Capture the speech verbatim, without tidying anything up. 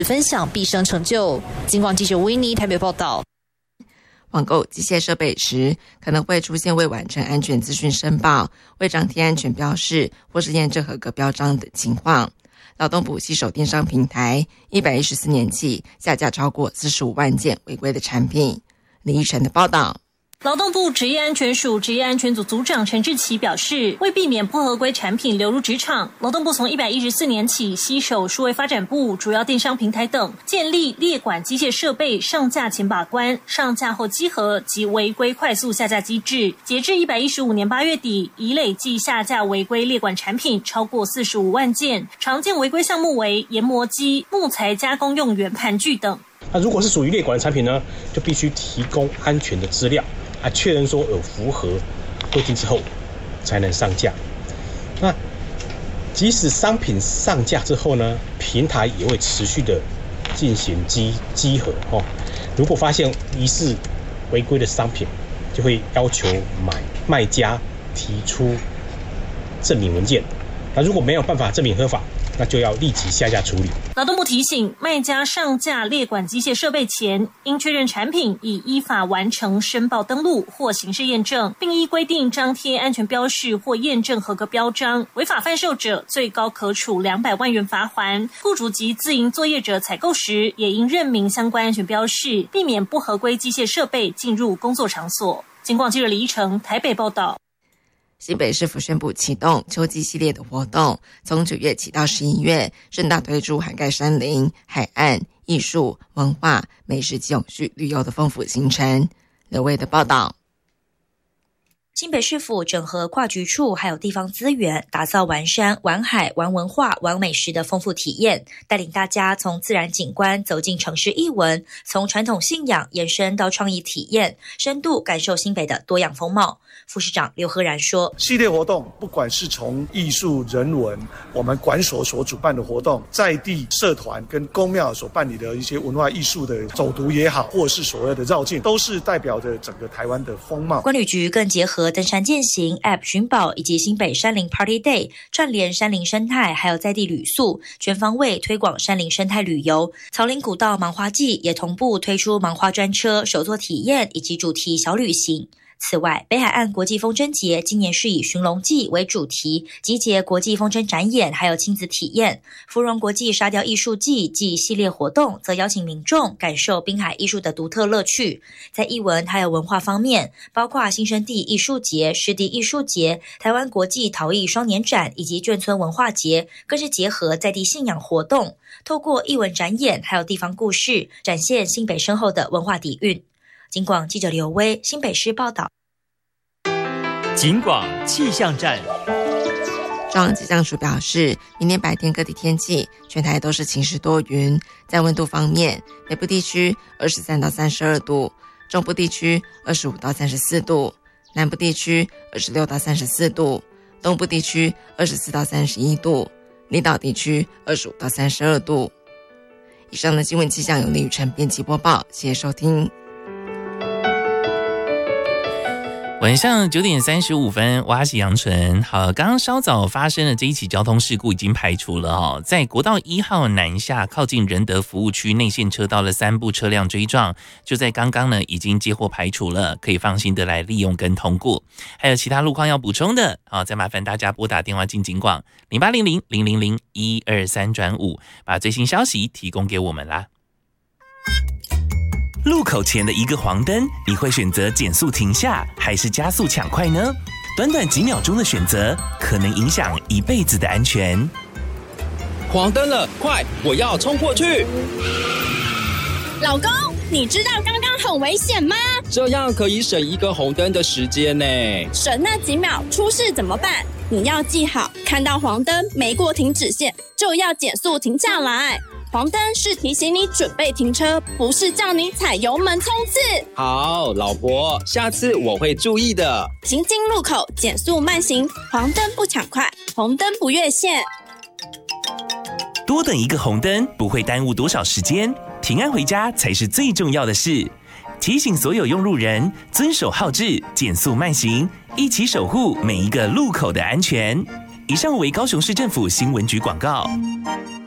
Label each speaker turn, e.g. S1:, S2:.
S1: 分享毕生成就。警广记者维尼台北报道。
S2: 网购机械设备时，可能会出现未完成安全资讯申报、未张贴安全标示或是验证合格标章等情况。劳动部携手电商平台，一百一十四年起下架超过四十五万件违规的产品。李依晨的报道。
S3: 劳动部职业安全署职业安全组组长陈志奇表示，为避免不合规产品流入职场，劳动部从一百一十四年起携手数位发展部、主要电商平台等，建立列管机械设备上架前把关、上架后稽核及违规快速下架机制。截至一百一十五年八月底，已累计下架违规列管产品超过四十五万件，常见违规项目为研磨机、木材加工用圆盘具等。
S4: 那如果是属于列管的产品呢，就必须提供安全的资料。啊，确认说有符合规定之后，才能上架。那即使商品上架之后呢，平台也会持续的进行稽稽核哦。如果发现疑似违规的商品，就会要求买卖家提出证明文件。那如果没有办法证明合法，那就要立即下架处理。
S3: 劳动部提醒，卖家上架列管机械设备前，应确认产品已依法完成申报登录或形式验证，并依规定张贴安全标示或验证合格标章。违法贩售者，最高可处两百万元罚锾。雇主及自营作业者采购时，也应认明相关安全标示，避免不合规机械设备进入工作场所。警广记者李依成台北报道。
S2: 新北市府宣布启动秋季系列的活动，从九月起到十一月，盛大推出涵盖山林、海岸、艺术、文化、美食及永续旅游的丰富行程。刘卫的报道。
S5: 新北市府整合跨局处还有地方资源，打造玩山、玩海、玩文化、玩美食的丰富体验，带领大家从自然景观走进城市艺文，从传统信仰延伸到创意体验，深度感受新北的多样风貌。副市长刘和然说，
S6: 系列活动不管是从艺术、人文，我们管所所主办的活动，在地社团跟公庙所办理的一些文化艺术的走读也好，或是所谓的绕境，都是代表着整个台湾的风貌。
S5: 观旅局更结合登山健行 App 寻宝以及新北山林 Party Day， 串联山林生态还有在地旅宿，全方位推广山林生态旅游。草林古道芒花季也同步推出芒花专车、手作体验以及主题小旅行。此外，北海岸国际风筝节今年是以寻龙记为主题，集结国际风筝展演还有亲子体验。芙蓉国际沙雕艺术季暨系列活动则邀请民众感受滨海艺术的独特乐趣。在艺文还有文化方面，包括新生地艺术节、湿地艺术节、台湾国际陶艺双年展以及眷村文化节，更是结合在地信仰活动，透过艺文展演还有地方故事，展现新北深厚的文化底蕴。警广记者刘威新北市报道。
S7: 警广气象站。
S2: 中央气象署表示，明天白天各地天气全台都是晴时多云。在温度方面，北部地区二十三到三十二度，中部地区二十五到三十四度，南部地区二十六到三十四度，东部地区二十四到三十一度，离岛地区二十五到三十二度。以上的新闻气象由李宇晨编辑播报，谢谢收听。
S7: 晚上九点三十五分，我是杨纯。好，刚刚稍早发生的这一起交通事故已经排除了哦，在国道一号南下靠近仁德服务区内线车道的三部车辆追撞，就在刚刚呢已经接获排除了，可以放心的来利用跟通过。还有其他路况要补充的，好，再麻烦大家拨打电话进警广零八零零零零零一二三转五，把最新消息提供给我们啦。路口前的一个黄灯，你会选择减速停下，还是加速抢快呢？短短几秒钟的选择，可能影响一辈子的安全。
S8: 黄灯了，快，我要冲过去！
S9: 老公，你知道刚刚很危险吗？
S8: 这样可以省一个红灯的时间呢。
S9: 省那几秒，出事怎么办？你要记好，看到黄灯没过停止线，就要减速停下来。黄灯是提醒你准备停车，不是叫你踩油门冲刺。
S8: 好，老婆，下次我会注意的。
S9: 行经路口减速慢行，黄灯不抢快，红灯不越线。
S7: 多等一个红灯不会耽误多少时间，平安回家才是最重要的事。提醒所有用路人遵守号志，减速慢行，一起守护每一个路口的安全。以上为高雄市政府新闻局广告。